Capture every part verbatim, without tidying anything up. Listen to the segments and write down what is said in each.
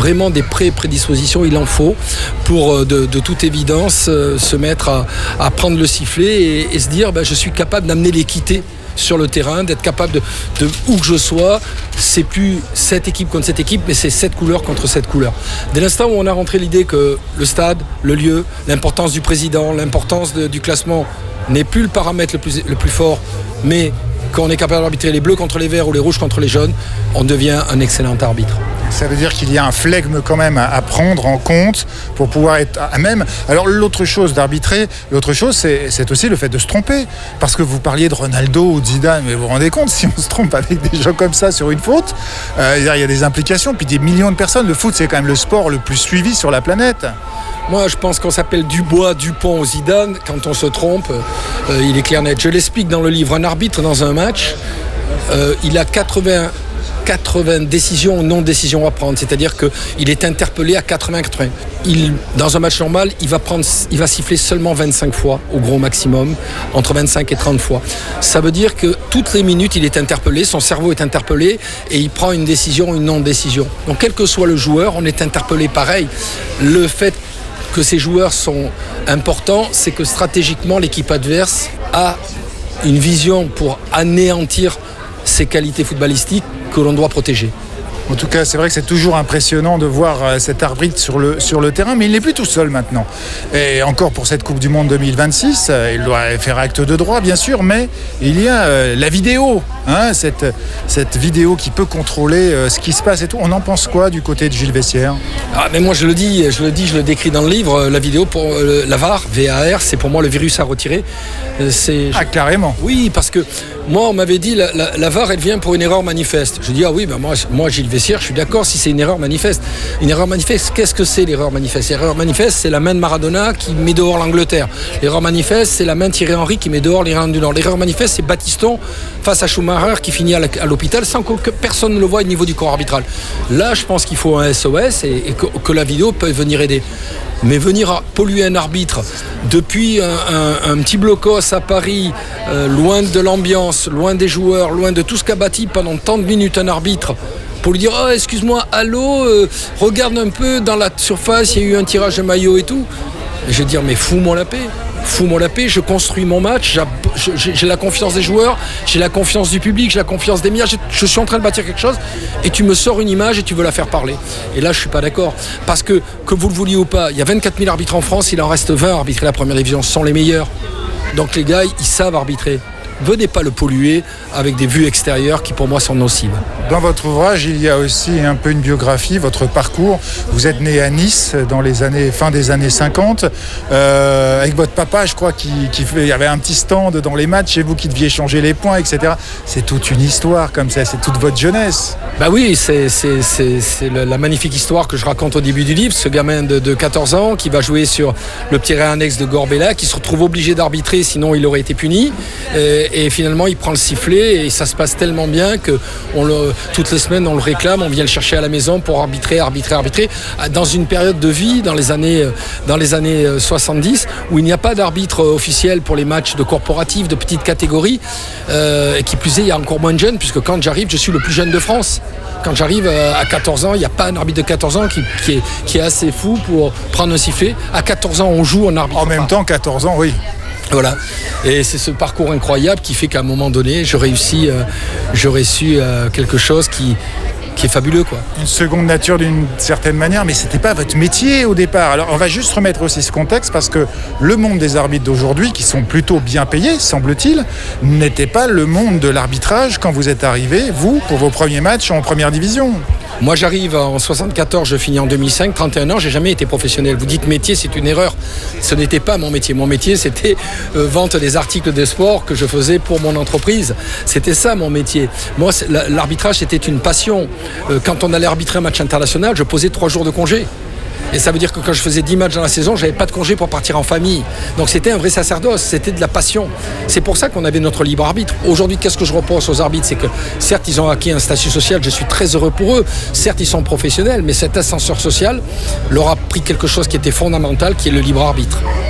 vraiment des pré-prédispositions, il en faut pour de, de toute évidence se mettre à, à prendre le sifflet et, et se dire ben, je suis capable d'amener l'équité sur le terrain, d'être capable de, de où que je sois, c'est plus cette équipe contre cette équipe, mais c'est cette couleur contre cette couleur. Dès l'instant où on a rentré l'idée que le stade, le lieu, l'importance du président, l'importance de, du classement n'est plus le paramètre le plus, le plus fort, mais qu'on est capable d'arbitrer les bleus contre les verts ou les rouges contre les jaunes, on devient un excellent arbitre. Ça veut dire qu'il y a un flegme quand même à, à prendre en compte pour pouvoir être à même. Alors l'autre chose d'arbitrer, l'autre chose c'est, c'est aussi le fait de se tromper. Parce que vous parliez de Ronaldo ou de Zidane, mais vous vous rendez compte, si on se trompe avec des gens comme ça sur une faute, euh, il y a des implications, puis des millions de personnes. Le foot c'est quand même le sport le plus suivi sur la planète. Moi, je pense qu'on s'appelle Dubois, Dupont ou Zidane. Quand on se trompe, euh, il est clair net. Je l'explique dans le livre. Un arbitre dans un match, euh, il a quatre-vingts, quatre-vingts décisions ou non-décisions à prendre. C'est-à-dire qu'il est interpellé à quatre-vingts quatre-vingts. Il, dans un match normal, il va, prendre, il va siffler seulement vingt-cinq fois, au gros maximum, entre vingt-cinq et trente fois. Ça veut dire que toutes les minutes, il est interpellé, son cerveau est interpellé et il prend une décision ou une non-décision. Donc, quel que soit le joueur, on est interpellé pareil. Le fait que ces joueurs sont importants, c'est que stratégiquement, l'équipe adverse a une vision pour anéantir ses qualités footballistiques que l'on doit protéger. En tout cas, c'est vrai que c'est toujours impressionnant de voir euh, cet arbitre sur le, sur le terrain, mais il n'est plus tout seul maintenant. Et encore pour cette Coupe du Monde deux mille vingt-six, euh, il doit faire acte de droit, bien sûr, mais il y a euh, la vidéo, hein, cette, cette vidéo qui peut contrôler euh, ce qui se passe et tout. On en pense quoi du côté de Gilles Vessière ? Ah, mais moi, je le dis, je le dis, je le décris dans le livre, la vidéo, pour euh, la V A R, V A R, c'est pour moi le virus à retirer. Euh, c'est... Ah, carrément. Oui, parce que moi, on m'avait dit, la, la, la V A R, elle vient pour une erreur manifeste. Je dis, ah oui, ben moi, moi Gilles Vessière, je suis d'accord si c'est une erreur manifeste. Une erreur manifeste, qu'est-ce que c'est l'erreur manifeste ? L'erreur manifeste, c'est la main de Maradona qui met dehors l'Angleterre. L'erreur manifeste, c'est la main de Thierry Henry qui met dehors l'Irlande du Nord. L'erreur manifeste, c'est Battiston face à Schumacher qui finit à, la, à l'hôpital sans que personne ne le voie au niveau du corps arbitral. Là, je pense qu'il faut un S O S et, et que, que la vidéo peut venir aider. Mais venir polluer un arbitre depuis un, un, un petit blocos à Paris, euh, loin de l'ambiance, loin des joueurs, loin de tout ce qu'a bâti pendant tant de minutes un arbitre, pour lui dire oh, excuse-moi, allô, euh, regarde un peu dans la surface, il y a eu un tirage de maillot et tout. Et je vais dire mais fous-moi la paix. Fous-moi la paix, je construis mon match, j'ai, j'ai la confiance des joueurs, j'ai la confiance du public, j'ai la confiance des médias, je suis en train de bâtir quelque chose et tu me sors une image et tu veux la faire parler. Et là, je ne suis pas d'accord. Parce que, que vous le vouliez ou pas, il y a vingt-quatre mille arbitres en France, il en reste vingt à arbitrer la première division, ce sont les meilleurs. Donc les gars, ils savent arbitrer. Venez pas le polluer avec des vues extérieures qui pour moi sont nocives. Dans votre ouvrage, il y a aussi un peu une biographie, votre parcours. Vous êtes né à Nice dans les années, fin des années cinquante, euh, avec votre papa, je crois, qui, qui fait, il y avait un petit stand dans les matchs chez vous qui deviez changer les points, et cetera. C'est toute une histoire comme ça, c'est toute votre jeunesse. Bah oui, c'est, c'est, c'est, c'est la magnifique histoire que je raconte au début du livre. Ce gamin de, de quatorze ans qui va jouer sur le petit annexe de Gorbella, qui se retrouve obligé d'arbitrer, sinon il aurait été puni. Et, et finalement, il prend le sifflet et ça se passe tellement bien que on le, toutes les semaines, on le réclame, on vient le chercher à la maison pour arbitrer, arbitrer, arbitrer. Dans une période de vie, dans les années, dans les années soixante-dix, où il n'y a pas d'arbitre officiel pour les matchs de corporatifs, de petites catégories. Euh, et qui plus est, il y a encore moins de jeunes, puisque quand j'arrive, je suis le plus jeune de France. Quand j'arrive à quatorze ans, il n'y a pas un arbitre de quatorze ans qui, qui, est, qui est assez fou pour prendre un sifflet. À quatorze ans, on joue, on arbitre. En même pas. temps, quatorze ans, oui. Voilà, et c'est ce parcours incroyable qui fait qu'à un moment donné, je réussis, euh, je réussis euh, quelque chose qui, qui est fabuleux, quoi. Une seconde nature d'une certaine manière, mais c'était pas votre métier au départ. Alors on va juste remettre aussi ce contexte parce que le monde des arbitres d'aujourd'hui, qui sont plutôt bien payés, semble-t-il, n'était pas le monde de l'arbitrage quand vous êtes arrivé, vous, pour vos premiers matchs en première division. Moi, j'arrive en soixante-quatorze, je finis en deux mille cinq, trente et un ans, j'ai jamais été professionnel. Vous dites métier, c'est une erreur. Ce n'était pas mon métier. Mon métier, c'était euh, vente des articles de sport que je faisais pour mon entreprise. C'était ça, mon métier. Moi, l'arbitrage, c'était une passion. Euh, quand on allait arbitrer un match international, je posais trois jours de congé. Et ça veut dire que quand je faisais dix matchs dans la saison, j'avais pas de congé pour partir en famille. Donc c'était un vrai sacerdoce, c'était de la passion. C'est pour ça qu'on avait notre libre arbitre. Aujourd'hui, qu'est-ce que je reproche aux arbitres ? C'est que certes, ils ont acquis un statut social, je suis très heureux pour eux. Certes, ils sont professionnels, mais cet ascenseur social leur a pris quelque chose qui était fondamental, qui est le libre arbitre.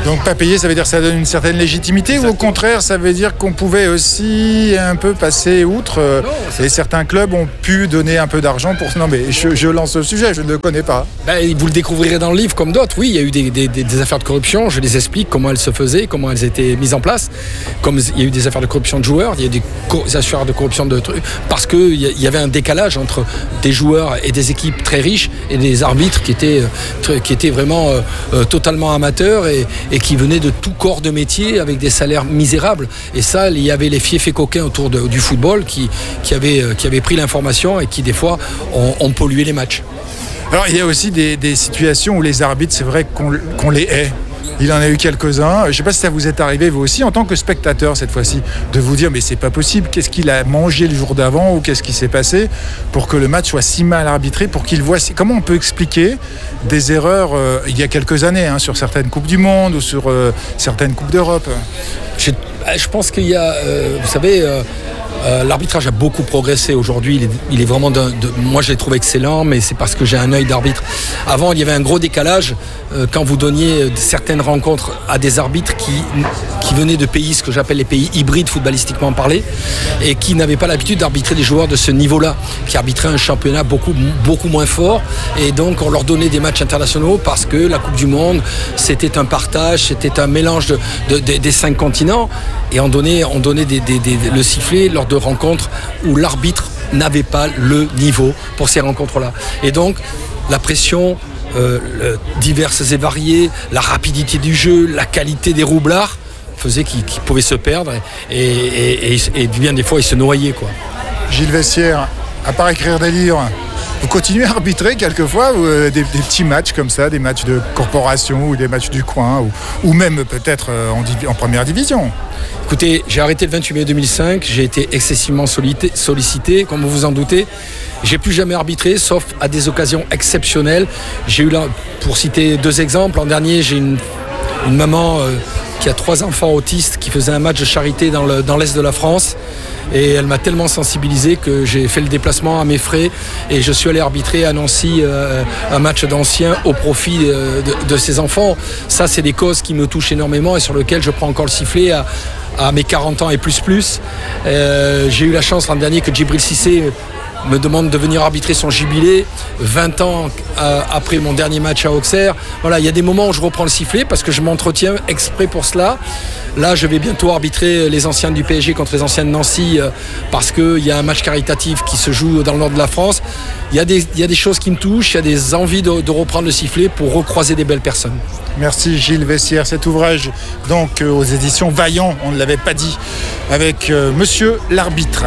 Donc pas payer, ça veut dire que ça donne une certaine légitimité. Exactement. Ou au contraire, ça veut dire qu'on pouvait aussi un peu passer outre euh, non, et certains clubs ont pu donner un peu d'argent pour... Non mais je, je lance le sujet, je ne le connais pas. Ben, vous le découvrirez dans le livre comme d'autres. Oui, il y a eu des, des, des, des affaires de corruption, je les explique comment elles se faisaient, comment elles étaient mises en place. Comme il y a eu des affaires de corruption de joueurs, il y a eu des, des affaires de corruption de trucs, parce qu'il y, y avait un décalage entre des joueurs et des équipes très riches et des arbitres qui étaient, très, qui étaient vraiment euh, euh, totalement amateurs et, et qui venaient de tout corps de métier avec des salaires misérables. Et ça, il y avait les fiefs et coquins autour de, du football qui, qui, avaient, qui avaient pris l'information et qui, des fois, ont, ont pollué les matchs. Alors, il y a aussi des, des situations où les arbitres, c'est vrai qu'on, qu'on les hait. Il en a eu quelques-uns. Je ne sais pas si ça vous est arrivé, vous aussi, en tant que spectateur, cette fois-ci, de vous dire, mais c'est pas possible, qu'est-ce qu'il a mangé le jour d'avant ou qu'est-ce qui s'est passé pour que le match soit si mal arbitré, pour qu'il voit... Si... Comment on peut expliquer des erreurs, euh, il y a quelques années, hein, sur certaines Coupes du Monde ou sur euh, certaines Coupes d'Europe? Je, je pense qu'il y a, euh, vous savez... Euh... Euh, l'arbitrage a beaucoup progressé aujourd'hui. Il est, il est vraiment de, de, moi je l'ai trouvé excellent, mais c'est parce que j'ai un œil d'arbitre. Avant, il y avait un gros décalage euh, quand vous donniez certaines rencontres à des arbitres qui, qui venaient de pays, ce que j'appelle les pays hybrides footballistiquement parlé, et qui n'avaient pas l'habitude d'arbitrer des joueurs de ce niveau-là, qui arbitraient un championnat beaucoup, beaucoup moins fort, et donc on leur donnait des matchs internationaux parce que la Coupe du Monde, c'était un partage, c'était un mélange de, de, de, des cinq continents, et on donnait, on donnait des, des, des, le sifflet lors de rencontres où l'arbitre n'avait pas le niveau pour ces rencontres-là. Et donc, la pression euh, diverses et variées, la rapidité du jeu, la qualité des roublards faisait qu'ils, qu'ils pouvaient se perdre et, et, et, et bien des fois, ils se noyaient, quoi. Gilles Vessière, à part écrire des livres, vous continuez à arbitrer quelquefois ou, euh, des, des petits matchs comme ça, des matchs de corporation ou des matchs du coin ou, ou même peut-être euh, en, div- en première division? Écoutez, j'ai arrêté le vingt-huit mai deux mille cinq, j'ai été excessivement sollicité, sollicité, comme vous vous en doutez. J'ai plus jamais arbitré, sauf à des occasions exceptionnelles. J'ai eu là, pour citer deux exemples, l'an dernier, j'ai une, une maman euh, qui a trois enfants autistes qui faisait un match de charité dans, le, dans l'Est de la France. Et elle m'a tellement sensibilisé que j'ai fait le déplacement à mes frais et je suis allé arbitrer à Nancy euh, un match d'anciens au profit de, de, de ces enfants. Ça, c'est des causes qui me touchent énormément et sur lesquelles je prends encore le sifflet à, à mes quarante ans et plus plus. Euh, j'ai eu la chance l'an dernier que Djibril Cissé me demande de venir arbitrer son jubilé vingt ans euh, après mon dernier match à Auxerre. Voilà, il y a des moments où je reprends le sifflet parce que je m'entretiens exprès pour cela. Là, je vais bientôt arbitrer les anciens du P S G contre les anciens de Nancy euh, parce qu'il y a un match caritatif qui se joue dans le nord de la France. Il y a des, il y a des choses qui me touchent, il y a des envies de, de reprendre le sifflet pour recroiser des belles personnes. Merci Gilles Vessière. Cet ouvrage donc euh, aux éditions Vaillant, on ne l'avait pas dit, avec euh, Monsieur l'arbitre.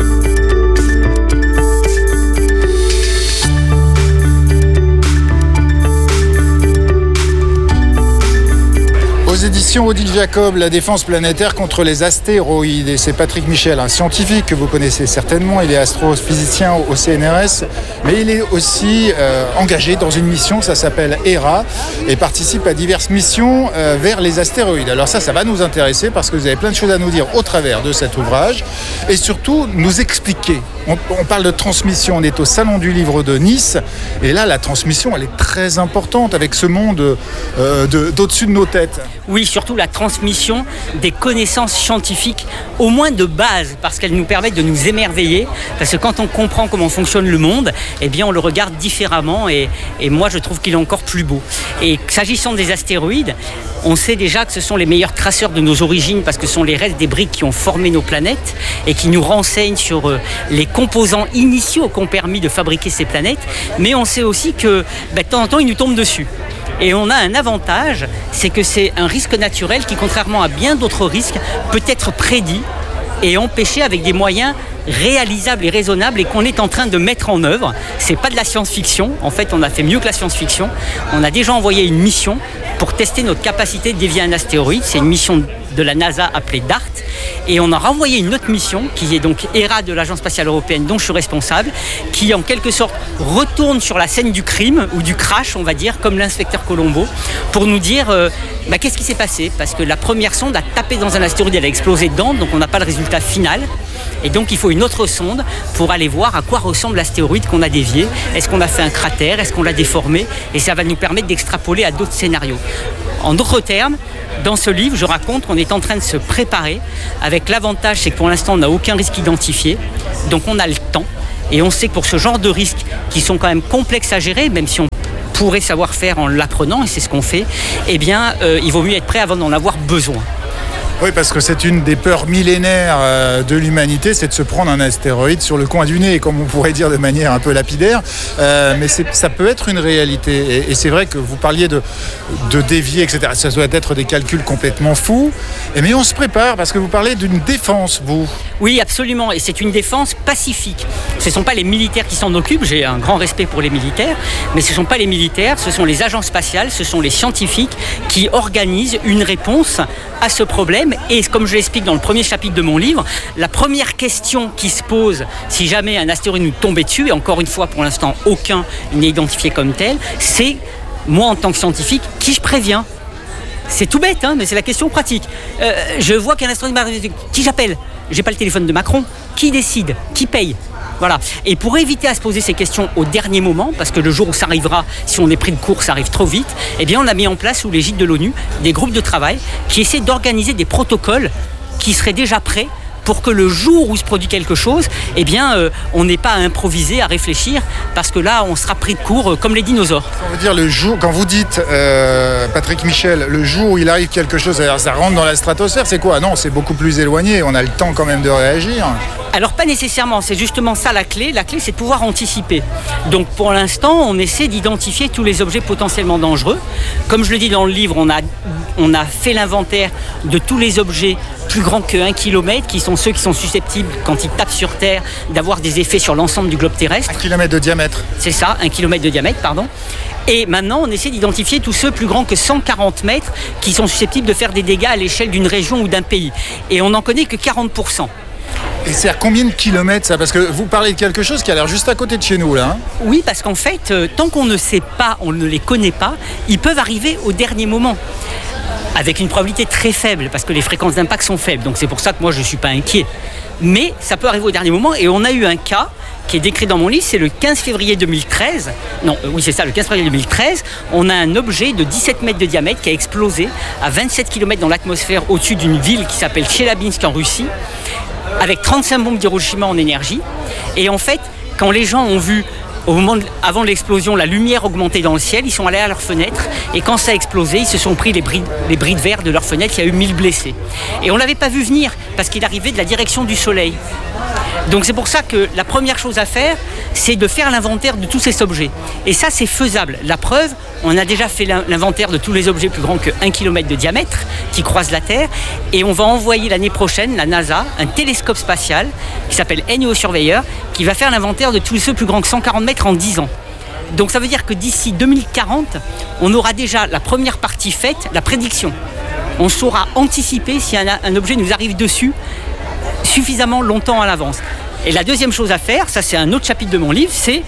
Aux éditions Odile Jacob, la défense planétaire contre les astéroïdes. Et c'est Patrick Michel, un scientifique que vous connaissez certainement. Il est astrophysicien au C N R S, mais il est aussi euh, engagé dans une mission, ça s'appelle HERA, et participe à diverses missions euh, vers les astéroïdes. Alors ça, ça va nous intéresser parce que vous avez plein de choses à nous dire au travers de cet ouvrage, et surtout nous expliquer. On, on parle de transmission, on est au Salon du Livre de Nice, et là, la transmission, elle est très importante avec ce monde euh, de, d'au-dessus de nos têtes. Oui, surtout la transmission des connaissances scientifiques, au moins de base, parce qu'elles nous permettent de nous émerveiller. Parce que quand on comprend comment fonctionne le monde, eh bien, on le regarde différemment. Et, et moi, je trouve qu'il est encore plus beau. Et s'agissant des astéroïdes, on sait déjà que ce sont les meilleurs traceurs de nos origines, parce que ce sont les restes des briques qui ont formé nos planètes et qui nous renseignent sur les composants initiaux qui ont permis de fabriquer ces planètes. Mais on sait aussi que ben, de temps en temps, ils nous tombent dessus. Et on a un avantage, c'est que c'est un risque naturel qui, contrairement à bien d'autres risques, peut être prédit et empêché avec des moyens réalisables et raisonnables et qu'on est en train de mettre en œuvre. C'est pas de la science-fiction. En fait, on a fait mieux que la science-fiction. On a déjà envoyé une mission pour tester notre capacité de dévier un astéroïde. C'est une mission de la NASA appelée DART. Et on a renvoyé une autre mission, qui est donc HERA de l'Agence spatiale européenne, dont je suis responsable, qui en quelque sorte retourne sur la scène du crime, ou du crash, on va dire, comme l'inspecteur Colombo, pour nous dire euh, bah, qu'est-ce qui s'est passé. Parce que la première sonde a tapé dans un astéroïde, elle a explosé dedans, donc on n'a pas le résultat final. Et donc il faut une autre sonde pour aller voir à quoi ressemble l'astéroïde qu'on a dévié. Est-ce qu'on a fait un cratère? Est-ce qu'on l'a déformé? Et ça va nous permettre d'extrapoler à d'autres scénarios. En d'autres termes, dans ce livre, je raconte qu'on est en train de se préparer, avec l'avantage, c'est que pour l'instant, on n'a aucun risque identifié, donc on a le temps, et on sait que pour ce genre de risques, qui sont quand même complexes à gérer, même si on pourrait savoir faire en l'apprenant, et c'est ce qu'on fait, eh bien, euh, il vaut mieux être prêt avant d'en avoir besoin. Oui, parce que c'est une des peurs millénaires euh, de l'humanité, c'est de se prendre un astéroïde sur le coin du nez, comme on pourrait dire de manière un peu lapidaire. Euh, mais c'est, ça peut être une réalité. Et, et c'est vrai que vous parliez de, de dévier, et cetera. Ça doit être des calculs complètement fous. Et mais on se prépare, parce que vous parlez d'une défense, vous. Oui, absolument. Et c'est une défense pacifique. Ce ne sont pas les militaires qui s'en occupent. J'ai un grand respect pour les militaires. Mais ce ne sont pas les militaires, ce sont les agences spatiales, ce sont les scientifiques qui organisent une réponse à ce problème. Et comme je l'explique dans le premier chapitre de mon livre, la première question qui se pose si jamais un astéroïde nous tombait dessus, et encore une fois pour l'instant aucun n'est identifié comme tel, c'est moi en tant que scientifique, qui je préviens? C'est tout bête, hein, mais c'est la question pratique. Euh, je vois qu'un astéroïde m'arrive, qui j'appelle? J'ai pas le téléphone de Macron. Qui décide? Qui paye? Voilà. Et pour éviter à se poser ces questions au dernier moment, parce que le jour où ça arrivera, si on est pris de court, ça arrive trop vite, eh bien on a mis en place sous l'égide de l'ONU des groupes de travail qui essaient d'organiser des protocoles qui seraient déjà prêts pour que le jour où se produit quelque chose, eh bien, euh, on n'ait pas à improviser, à réfléchir, parce que là, on sera pris de court euh, comme les dinosaures. On veut dire le jour, quand vous dites, euh, Patrick Michel, le jour où il arrive quelque chose, alors ça rentre dans la stratosphère, c'est quoi? Non, c'est beaucoup plus éloigné, on a le temps quand même de réagir. Alors pas nécessairement, c'est justement ça la clé. La clé, c'est de pouvoir anticiper. Donc pour l'instant, on essaie d'identifier tous les objets potentiellement dangereux. Comme je le dis dans le livre, on a, on a fait l'inventaire de tous les objets plus grands que un kilomètre, qui sont ceux qui sont susceptibles, quand ils tapent sur Terre, d'avoir des effets sur l'ensemble du globe terrestre. Un kilomètre de diamètre. C'est ça, un kilomètre de diamètre, pardon. Et maintenant, on essaie d'identifier tous ceux plus grands que cent quarante mètres, qui sont susceptibles de faire des dégâts à l'échelle d'une région ou d'un pays. Et on n'en connaît que quarante pour cent. Et c'est à combien de kilomètres ça? Parce que vous parlez de quelque chose qui a l'air juste à côté de chez nous là. Hein. Oui, parce qu'en fait, euh, tant qu'on ne sait pas, on ne les connaît pas, ils peuvent arriver au dernier moment. Avec une probabilité très faible, parce que les fréquences d'impact sont faibles. Donc c'est pour ça que moi je ne suis pas inquiet. Mais ça peut arriver au dernier moment. Et on a eu un cas qui est décrit dans mon livre, c'est le quinze février deux mille treize. Non, euh, oui c'est ça, le quinze février deux mille treize. On a un objet de dix-sept mètres de diamètre qui a explosé à vingt-sept kilomètres dans l'atmosphère au-dessus d'une ville qui s'appelle Tcheliabinsk en Russie, avec trente-cinq bombes d'Hiroshima en énergie. Et en fait, quand les gens ont vu, au moment de, avant l'explosion, la lumière augmenter dans le ciel, ils sont allés à leurs fenêtres, et quand ça a explosé, ils se sont pris les bris, les bris de verre de leurs fenêtres. Il y a eu mille blessés. Et on ne l'avait pas vu venir, parce qu'il arrivait de la direction du soleil. Donc c'est pour ça que la première chose à faire, c'est de faire l'inventaire de tous ces objets. Et ça, c'est faisable. La preuve, on a déjà fait l'inventaire de tous les objets plus grands que un kilomètre de diamètre qui croisent la Terre. Et on va envoyer l'année prochaine, la NASA, un télescope spatial qui s'appelle NEO Surveyor, qui va faire l'inventaire de tous ceux plus grands que cent quarante mètres en dix ans. Donc ça veut dire que d'ici deux mille quarante, on aura déjà la première partie faite, la prédiction. On saura anticiper si un, un objet nous arrive dessus suffisamment longtemps à l'avance. Et la deuxième chose à faire, ça c'est un autre chapitre de mon livre, c'est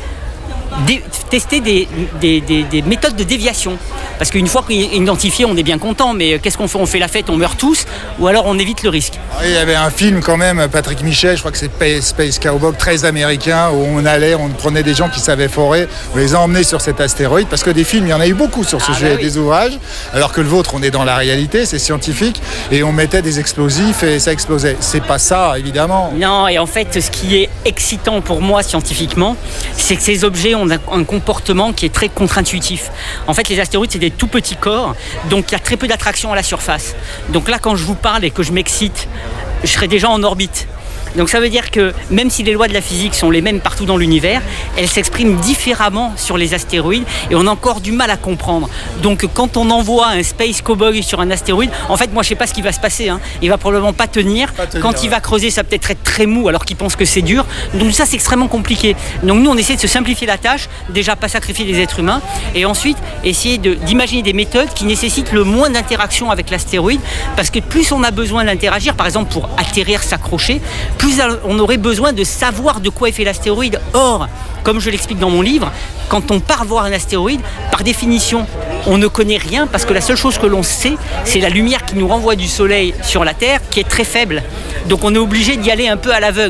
dé- tester des, des, des, des méthodes de déviation. Parce qu'une fois qu'on est identifié, on est bien content, mais qu'est-ce qu'on fait? On fait la fête, on meurt tous, ou alors on évite le risque. Il y avait un film quand même, Patrick Michel, je crois que c'est Space Cowboy, très américain, où on allait, on prenait des gens qui savaient forer, on les a emmenés sur cet astéroïde, parce que des films, il y en a eu beaucoup sur ce ah sujet, bah oui. Des ouvrages, alors que le vôtre, on est dans la réalité, c'est scientifique, et on mettait des explosifs et ça explosait. C'est pas ça, évidemment. Non, et en fait, ce qui est excitant pour moi scientifiquement, c'est que ces objets ont un, un comportement qui est très contre-intuitif. En fait, les astéroïdes, c'est des tout petits corps, donc il y a très peu d'attraction à la surface. Donc là, quand je vous parle et que je m'excite, je serai déjà en orbite. Donc ça veut dire que même si les lois de la physique sont les mêmes partout dans l'univers, elles s'expriment différemment sur les astéroïdes et on a encore du mal à comprendre. Donc quand on envoie un Space Cowboy sur un astéroïde, en fait moi je sais pas ce qui va se passer, hein. Il va probablement pas tenir, pas tenir quand ouais. Il va creuser ça peut être être très mou alors qu'il pense que c'est dur, donc ça c'est extrêmement compliqué. Donc nous on essaie de se simplifier la tâche, déjà pas sacrifier les êtres humains et ensuite essayer de, d'imaginer des méthodes qui nécessitent le moins d'interaction avec l'astéroïde, parce que plus on a besoin d'interagir, par exemple pour atterrir, s'accrocher, plus on aurait besoin de savoir de quoi est fait l'astéroïde. Or, comme je l'explique dans mon livre, quand on part voir un astéroïde, par définition, on ne connaît rien parce que la seule chose que l'on sait, c'est la lumière qui nous renvoie du Soleil sur la Terre qui est très faible. Donc on est obligé d'y aller un peu à l'aveugle.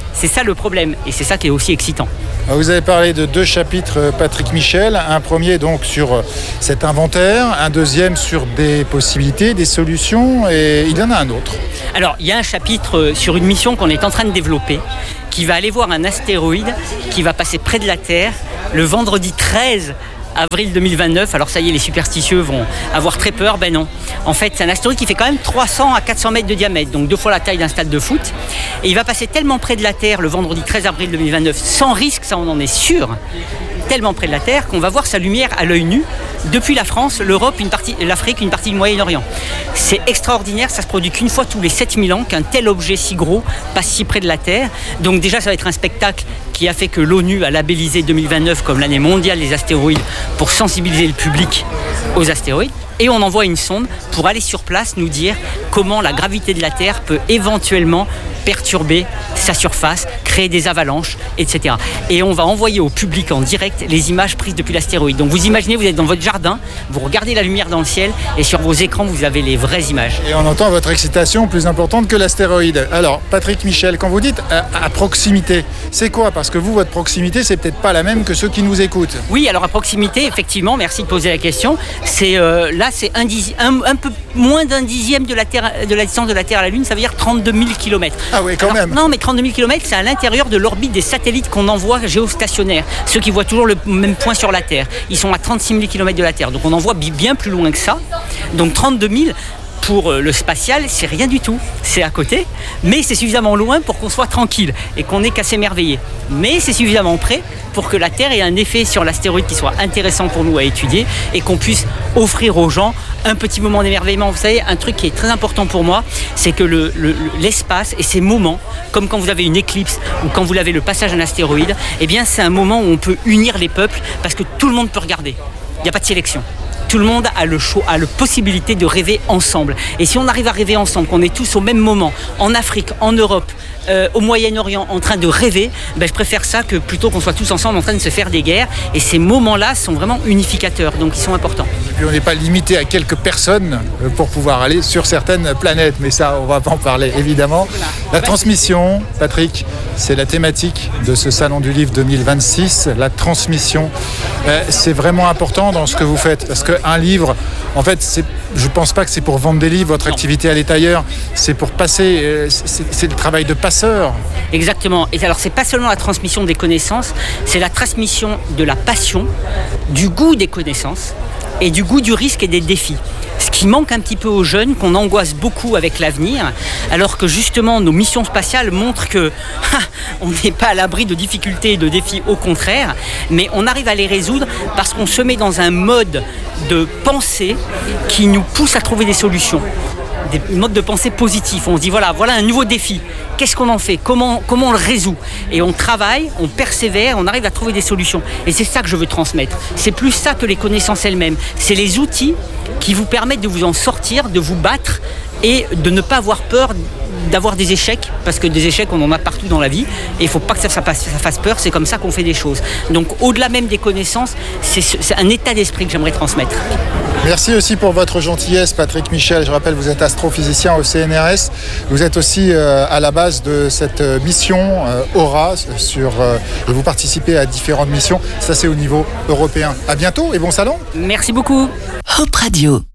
C'est ça le problème et c'est ça qui est aussi excitant. Vous avez parlé de deux chapitres, Patrick Michel. Un premier donc sur cet inventaire, un deuxième sur des possibilités, des solutions, et il y en a un autre. Alors, il y a un chapitre sur une mission qu'on est en train de développer qui va aller voir un astéroïde qui va passer près de la Terre le vendredi treize avril deux mille vingt-neuf. Alors ça y est, les superstitieux vont avoir très peur. Ben non. En fait, c'est un astéroïde qui fait quand même trois cents à quatre cents mètres de diamètre, donc deux fois la taille d'un stade de foot. Et il va passer tellement près de la Terre le vendredi treize avril deux mille vingt-neuf, sans risque, ça on en est sûr, tellement près de la Terre qu'on va voir sa lumière à l'œil nu depuis la France, l'Europe, une partie, l'Afrique, une partie du Moyen-Orient. C'est extraordinaire, ça se produit qu'une fois tous les sept mille ans qu'un tel objet si gros passe si près de la Terre. Donc déjà, ça va être un spectacle qui a fait que l'ONU a labellisé deux mille vingt-neuf comme l'année mondiale des astéroïdes pour sensibiliser le public aux astéroïdes. Et on envoie une sonde pour aller sur place nous dire comment la gravité de la Terre peut éventuellement perturber sa surface, créer des avalanches, et cetera. Et on va envoyer au public en direct les images prises depuis l'astéroïde. Donc vous imaginez, vous êtes dans votre jardin, vous regardez la lumière dans le ciel et sur vos écrans, vous avez les vraies images. Et on entend votre excitation plus importante que l'astéroïde. Alors, Patrick Michel, quand vous dites à, à proximité, c'est quoi? Parce que vous, votre proximité, c'est peut-être pas la même que ceux qui nous écoutent. Oui, alors à proximité, effectivement, merci de poser la question. C'est euh, là, c'est un, dizi- un, un peu moins d'un dixième de la, terre, de la distance de la Terre à la Lune, ça veut dire trente-deux mille kilomètres. Ah oui, quand alors, même. Non, mais trente-deux mille kilomètres, c'est à l'intérieur de l'orbite des satellites qu'on envoie géostationnaires. Ceux qui voient toujours le même point sur la Terre. Ils sont à trente-six mille kilomètres de la Terre. Donc on envoie bien plus loin que ça. Donc trente-deux mille, pour le spatial, c'est rien du tout. C'est à côté, mais c'est suffisamment loin pour qu'on soit tranquille et qu'on n'ait qu'à s'émerveiller. Mais c'est suffisamment près pour que la Terre ait un effet sur l'astéroïde qui soit intéressant pour nous à étudier et qu'on puisse offrir aux gens un petit moment d'émerveillement. Vous savez, un truc qui est très important pour moi, c'est que le, le, l'espace et ces moments, comme quand vous avez une éclipse ou quand vous avez le passage d'un astéroïde, eh bien c'est un moment où on peut unir les peuples parce que tout le monde peut regarder. Il n'y a pas de sélection. Tout le monde a le choix, a la possibilité de rêver ensemble. Et si on arrive à rêver ensemble, qu'on est tous au même moment, en Afrique, en Europe, euh, au Moyen-Orient, en train de rêver, ben, je préfère ça que plutôt qu'on soit tous ensemble en train de se faire des guerres. Et ces moments-là sont vraiment unificateurs, donc ils sont importants. Et puis on n'est pas limité à quelques personnes pour pouvoir aller sur certaines planètes, mais ça, on va pas en parler, évidemment. La transmission, Patrick, c'est la thématique de ce Salon du Livre deux mille vingt-six, la transmission. Euh, c'est vraiment important dans ce que vous faites, parce que un livre, en fait, c'est, je ne pense pas que c'est pour vendre des livres, votre non. activité elle est ailleurs, c'est pour passer, euh, c'est, c'est le travail de passeur. Exactement. Et alors, c'est pas seulement la transmission des connaissances, c'est la transmission de la passion, du goût des connaissances et du goût du risque et des défis. Ce qui manque un petit peu aux jeunes, qu'on angoisse beaucoup avec l'avenir, alors que justement nos missions spatiales montrent que ha, on n'est pas à l'abri de difficultés et de défis, au contraire, mais on arrive à les résoudre parce qu'on se met dans un mode de pensée qui nous pousse à trouver des solutions. Des modes de pensée positifs. On se dit voilà, voilà un nouveau défi. Qu'est-ce qu'on en fait? Comment, comment on le résout? Et on travaille, on persévère, on arrive à trouver des solutions. Et c'est ça que je veux transmettre. C'est plus ça que les connaissances elles-mêmes. C'est les outils qui vous permettent de vous en sortir, de vous battre et de ne pas avoir peur d'avoir des échecs, parce que des échecs on en a partout dans la vie et il ne faut pas que ça, ça, passe, ça fasse peur, c'est comme ça qu'on fait des choses. Donc au-delà même des connaissances, c'est, c'est un état d'esprit que j'aimerais transmettre. Merci aussi pour votre gentillesse, Patrick Michel. Je rappelle, vous êtes astrophysicien au C N R S. Vous êtes aussi euh, à la base de cette mission euh, Aura, sur, euh, et vous participez à différentes missions. Ça, c'est au niveau européen. À bientôt et bon salon. Merci beaucoup. Hop Radio.